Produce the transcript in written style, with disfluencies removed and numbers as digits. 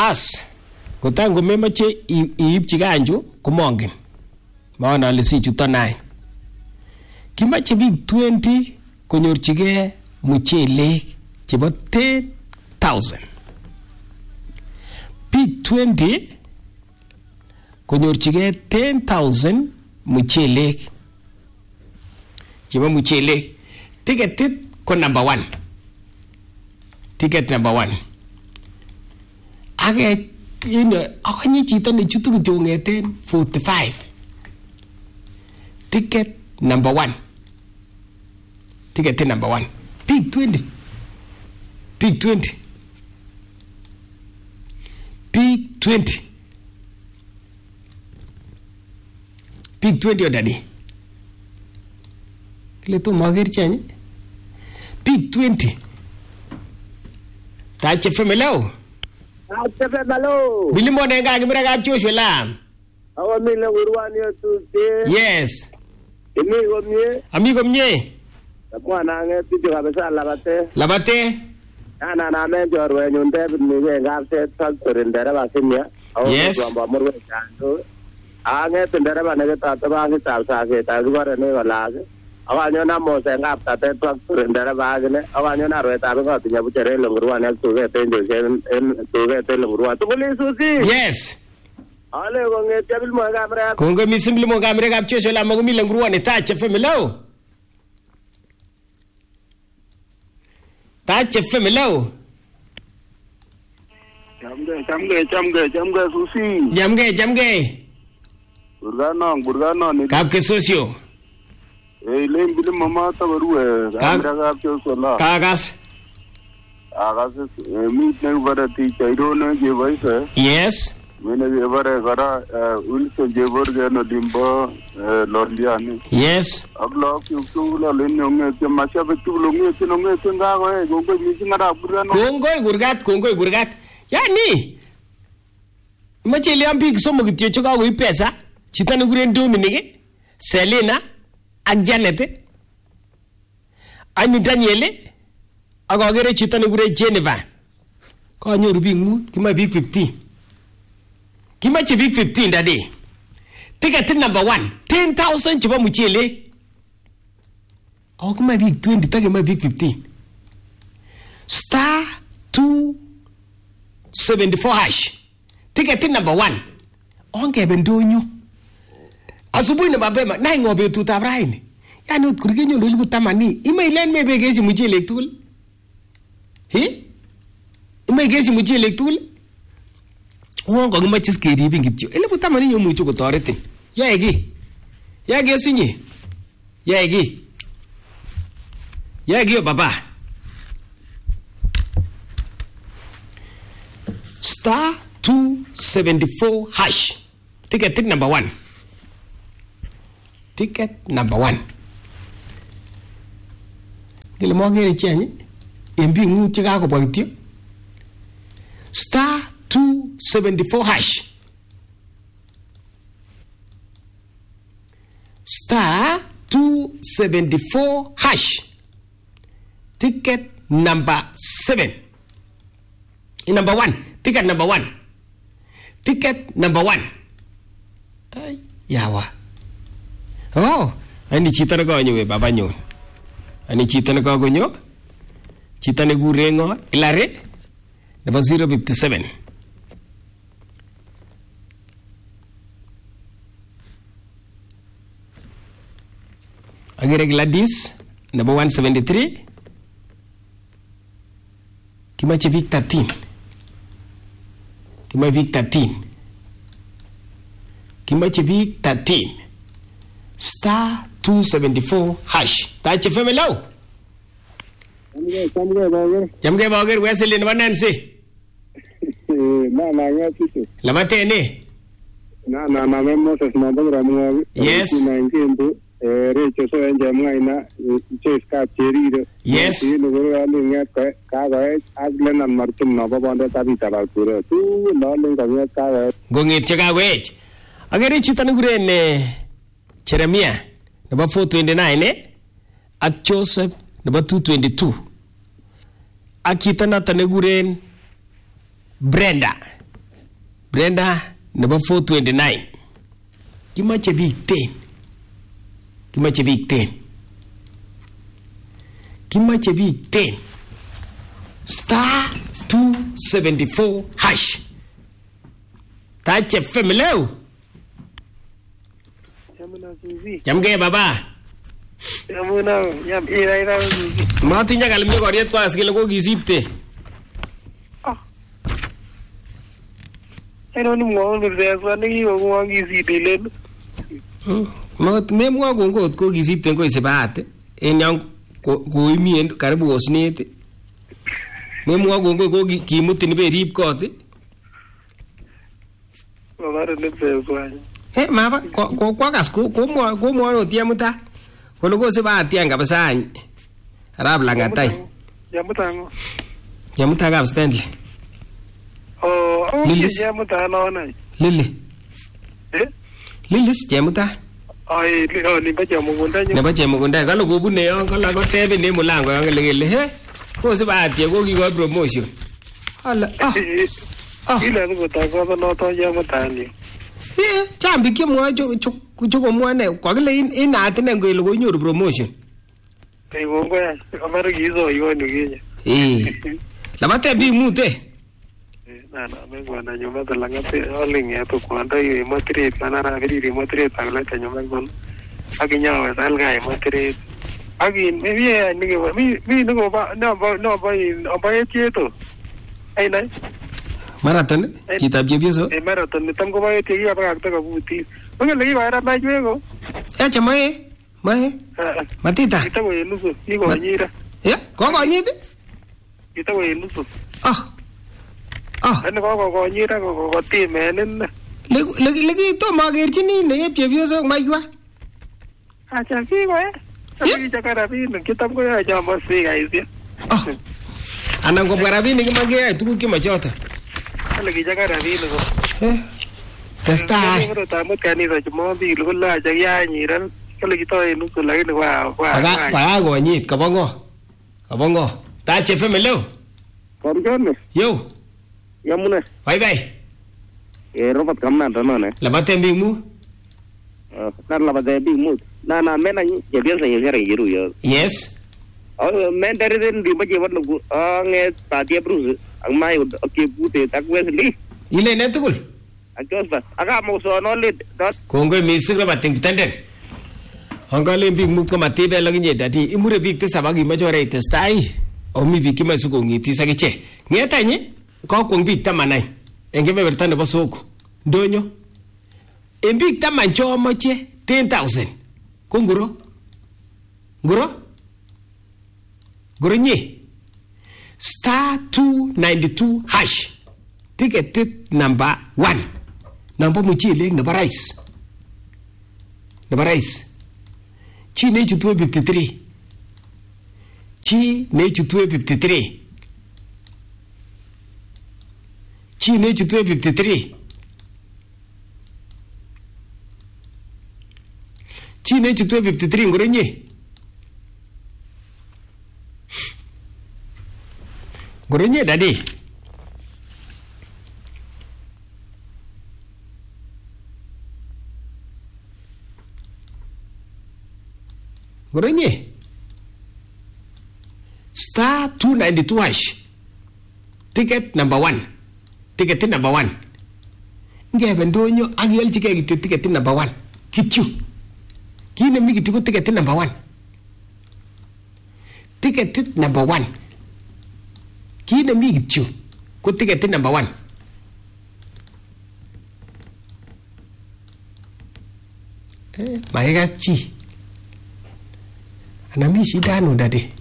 As kotango memoche iipchi kanju komongen. Maana ale sichuto nai. Kimache biik 20 konyorchigei muchelek chebo 10,000. Biik 20 konyorchigei 10,000 muchelek chebo muchelek. Tiketit ko number 1. Ticket number 1. Age akonyi chito ne chutu kityo ngeten 45. Ticket number 1. Ticket number 1. Big 20. Big 20. Big 20. Big 20 odadi. Kile to mager chani. Big 20. Tache femelo. Tache femelo. Bilimo nenga ngibira ka Joshua lam. Awa mile urwani tuti. Yes. Amigo mie. Mwana ngeti jo kabisa labate. Labate. Na menjo rwenyu ndebe ni ngapse factory ndere basimya. Yes. Amba murwe chanzo. Ngeti ndere banege tata basi talsa ke tagibare ne galage. Awanyo na mose ngap tata factory ndere bagene. Awanyo na rweta ko tinya buchere longruwa ne tuge tenjo en tuge te longruwa. Tukuli susi. Yes. Ale ngeti abil mo kamera. Kongo misimli mo kamera kap Joshua lam magumi longruwa ne Tache femelo. Tache femelo. Jamge susi. Jamge. Burgano ni. Kap ke socio. Lem bilim mama ta barue. Kamera kap Joshua la. Kagas. Agas meet ne varati chairo ne je vaise. Yes. Mene je vare gara ulse je vorge no dimbo lorliani. Yes. Ablo ku la len nge te masha betu lo nge te no nge te nga go mi ngara burgano. Kongoi gurgat. Yani. Machele ambi somo kityo choka go pesa. Chita ne guren Dominic, Selena, ak Janet. Ani Daniele. Agogere chita ne guren Jennifer. Ko nyoru big mut, kima big 15. Kimache big 15 that day. Ticket number 1, 10,000 chiba muchele. Oh, kuma big 20, take my big 15. Star 274 hash. Ticket number 1. Onge bendonyo. Asubuhi na mapema na ngobe tutafraini. Yani utkurgenyo lulu tamani. Ima ilen me begesi muchele tukul. Ima igesi muchele tukul. Wongo ngima chiskeri bingityo. Ele futamani nyo mucho kotoretin. Yaegi. Yaegi sinye. Yaegi. Yaegi yo baba. Star 274 hash. Ticket number 1. Ticket number 1. Gile mo ngere chenye. Embi ngu chika ko bangityo. Star 274 hash. Star 274 hash. Ticket number 7. In number 1. Ticket number 1. Ticket number 1. Ay, yawa. Oh, ani chita na ko nyo baba nyo. Ani chita na ko nyo. Chita na gurengo ilare. Number 057. Agire Gladys, number 173. Kimache Vic 13. Kimache Vic 13. Kimache Vic 13. Star 274 hash. Tache femelo. Jamge bager Wesley number Nancy. Na ngati. Lamatene. Na Moses Mabura mwa. Yes. Recho so enje mwaina cheska cherire. Yes. Ni goro ali ngat ka ga aglen an martum no babonde tabita ba kure. Tu no len ga ngat ka ga. Gongit chega wech. Agere chita ni gure ne Jeremia number 429 ak Joseph number 222. Akita na tane gure Brenda Brenda nebo 429. Kimache biik 10. Kimache biik 10. Kimache biik 10. Star 274 hash. Tache family. Chamge baba. Matinye kalimye koriet kwa askile kokisipte. Ni mwaun birteswa nekikokon kisipile. Memwa kongot kokisipte koise bahati. En yon koimi en karibu osnet. Memwa kongot kokimutin berib kot. Mabare nebseswa. Mava kwakas komwa otie muta. Kole kose bahati anga basany. Arab langatai. Yamutango. Yamuta kap Stanley. Lilis. Yamuta naona. Lili. Lilis Jemuta. Ai, ni ba Jemugunda nyo. Nebo Jemugunda kalo kobune yon kala ko tebe ne mulango yon kele he. Kose bahati ko kiko promotion. Ala. Ile ko ta ko no to Yamuta ni. Chambi kimwa choko mwane kwa kile inati ne ngelo ko nyoru promotion. Ei wongo ya, amara gizo yoni ginya. Labate bi mute. Na mengwana nyuma talangate oling ya to kwanda yo matire tanara biri matire tagla ta nyuma gon. Aginya salga matire. Agi mi nego ba no ba tieto. Ai nai. Marathon chitab chepyoso. Marathon nitam ko ba tie ya ba ta ka buti. Oke lagi ba ra mai juego. Ya chamae. Mae. Matita. Kita go yenuso, iko nyira. Ya, ko nyite? Kita go yenuso. Ano ko nyira ko timenen. Legi to magerchini ne chepyoso maiywa. Acha kigo Abi chakarabinik kitam ko ya jamba siga isi. Anan ko rabinik mageyai tuguk chemachoto. Ale ki chakarabinik ko. Testai. Ko tamut kanisa chmo bi ko la cha ya nyiran. Kale kitoe nusu lakini wa. Kwa konyit kabongo. Tache family. Komjone. Yo. Yamune. Bye. Robert kamna tanone. Labate mbingu. Labate mbingu. Na mena jebiasa yere yiru yo. Yes. Men dari den di baje wadno nge tatia Bruce ang mai ke pute tak Wesley. Ile netukul. Akosba. Aga mo so no lit dot. Kongo misik rabating tenden. Angale mbingu kama tibe laginye dati imure bik tesabagi majore testai. Omi bik kimasuko ngiti sagiche. Ngeta nye ko kong bik tamanai. Engebe bertane basoko. Donyo. Embik taman chomoche 10,000. Konguro. Guro nye. Star 292 hash. Ticket number 1. Number muchile number rice. Chi ne chutwe 53. Chi ne chutwe 53. Ngoro nye. Ngoro nye dadi. Ngoro nye. Star 292 hash. Ticket number 1. Ngebe ndonyo agiyolchike kityo ticket number 1. Kityo. Kine mi kityo ticket number 1. Ticket number 1. Kine mi kityo ko ticket number 1. Maegas chi. Ana mi shida no dade.